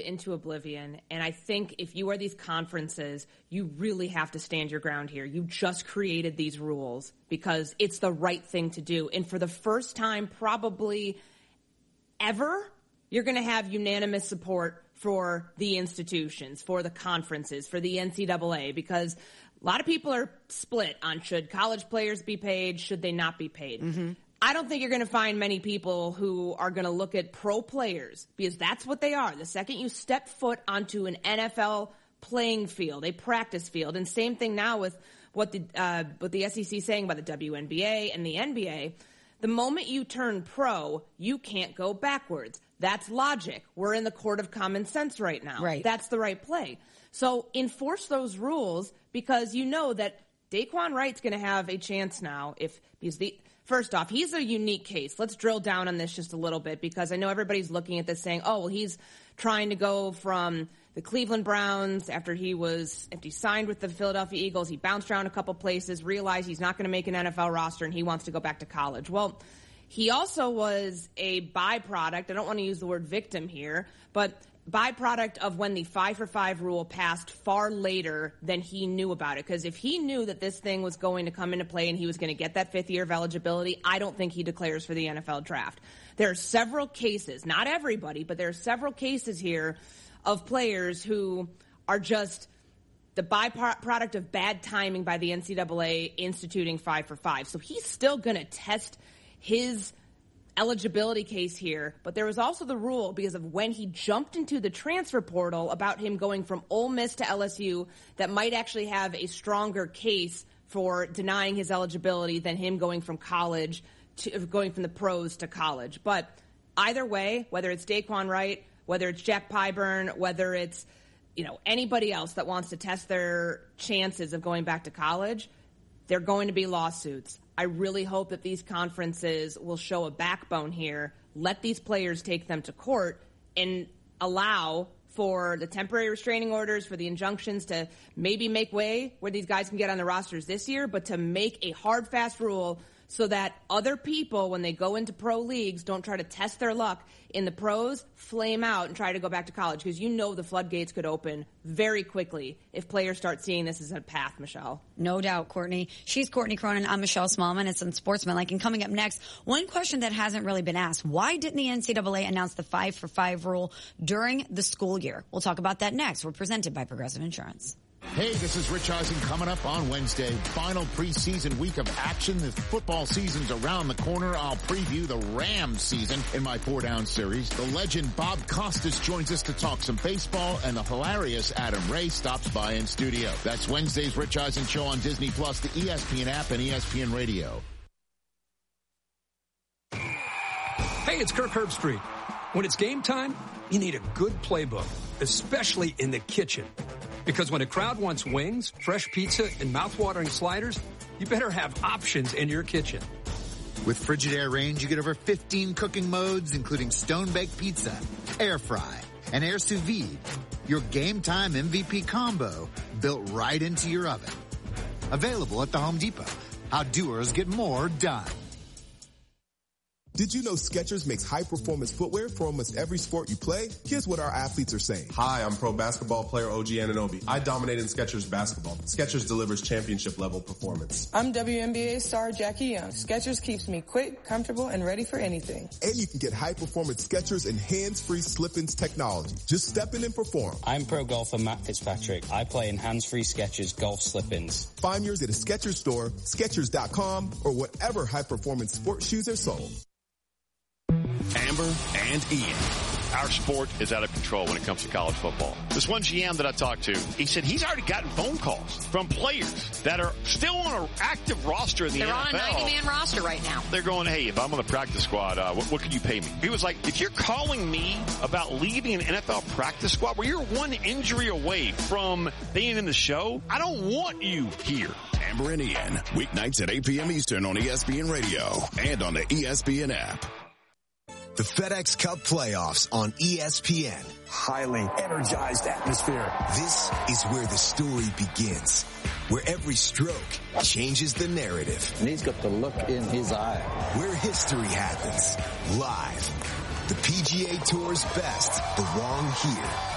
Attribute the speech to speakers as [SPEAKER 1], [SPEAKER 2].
[SPEAKER 1] into oblivion, and I think if you are these conferences, you really have to stand your ground here. You just created these rules because it's the right thing to do. And for the first time probably ever, you're going to have unanimous support for the institutions, for the conferences, for the NCAA, because a lot of people are split on should college players be paid, should they not be paid. Mm-hmm. I don't think you're going to find many people who are going to look at pro players, because that's what they are. The second you step foot onto an NFL playing field, a practice field, and same thing now with what the SEC is saying about the WNBA and the NBA, the moment you turn pro, you can't go backwards. That's logic. We're in the court of common sense right now.
[SPEAKER 2] Right.
[SPEAKER 1] That's the right play. So enforce those rules, because you know that Daquan Wright's going to have a chance now first off, he's a unique case. Let's drill down on this just a little bit, because I know everybody's looking at this saying, oh, well, he's trying to go from the Cleveland Browns after he signed with the Philadelphia Eagles. He bounced around a couple places, realized he's not going to make an NFL roster, and he wants to go back to college. Well, he also was a byproduct. I don't want to use the word victim here, but byproduct of when the 5-for-5 rule passed far later than he knew about it. Because if he knew that this thing was going to come into play and he was going to get that 5th year of eligibility, I don't think he declares for the NFL draft. There are several cases, not everybody, but there are several cases here of players who are just the byproduct of bad timing by the NCAA instituting 5-for-5. So he's still going to test his eligibility case here, but there was also the rule because of when he jumped into the transfer portal about him going from Ole Miss to LSU that might actually have a stronger case for denying his eligibility than him going from the pros to college. But either way, whether it's Daquan Wright, whether it's Jack Pyburn, whether it's anybody else that wants to test their chances of going back to college, they're going to be lawsuits. I really hope that these conferences will show a backbone here, let these players take them to court, and allow for the temporary restraining orders, for the injunctions to maybe make way where these guys can get on the rosters this year, but to make a hard, fast rule so that other people, when they go into pro leagues, don't try to test their luck in the pros, flame out, and try to go back to college. Because the floodgates could open very quickly if players start seeing this as a path, Michelle.
[SPEAKER 2] No doubt, Courtney. She's Courtney Cronin. I'm Michelle Smallman. It's Unsportsmanlike. And coming up next, one question that hasn't really been asked. Why didn't the NCAA announce the 5-for-5 rule during the school year? We'll talk about that next. We're presented by Progressive Insurance.
[SPEAKER 3] Hey, this is Rich Eisen coming up on Wednesday. Final preseason week of action. The football season's around the corner. I'll preview the Rams season in my 4-down series. The legend Bob Costas joins us to talk some baseball, and the hilarious Adam Ray stops by in studio. That's Wednesday's Rich Eisen Show on Disney+, the ESPN app, and ESPN Radio.
[SPEAKER 4] Hey, it's Kirk Herbstreit. When it's game time, you need a good playbook, especially in the kitchen. Because when a crowd wants wings, fresh pizza, and mouth-watering sliders, you better have options in your kitchen.
[SPEAKER 5] With Frigidaire range, you get over 15 cooking modes, including stone-baked pizza, air fry, and air sous vide. Your game time MVP combo built right into your oven. Available at the Home Depot. How doers get more done.
[SPEAKER 6] Did you know Skechers makes high-performance footwear for almost every sport you play? Here's what our athletes are saying. Hi, I'm pro basketball player OG Anunoby. I dominate in Skechers basketball. Skechers delivers championship-level performance.
[SPEAKER 7] I'm WNBA star Jackie Young. Skechers keeps me quick, comfortable, and ready for anything.
[SPEAKER 6] And you can get high-performance Skechers and hands-free slip-ins technology. Just step in and perform.
[SPEAKER 8] I'm pro golfer Matt Fitzpatrick. I play in hands-free Skechers golf slip-ins.
[SPEAKER 6] Find yours at a Skechers store, Skechers.com, or whatever high-performance sports shoes are sold.
[SPEAKER 9] Amber and Ian. Our sport is out of control when it comes to college football. This one GM that I talked to, he said he's already gotten phone calls from players that are still on an active roster in the NFL.
[SPEAKER 10] They're on a 90-man roster right now.
[SPEAKER 9] They're going, hey, if I'm on the practice squad, what can you pay me? He was like, if you're calling me about leaving an NFL practice squad where you're one injury away from being in the show, I don't want you here.
[SPEAKER 11] Amber and Ian, weeknights at 8 p.m. Eastern on ESPN Radio and on the ESPN app.
[SPEAKER 12] The FedEx Cup playoffs on ESPN.
[SPEAKER 13] Highly energized atmosphere.
[SPEAKER 12] This is where the story begins, where every stroke changes the narrative.
[SPEAKER 14] And he's got the look in his eye.
[SPEAKER 12] Where history happens, live. The PGA Tour's best belong here.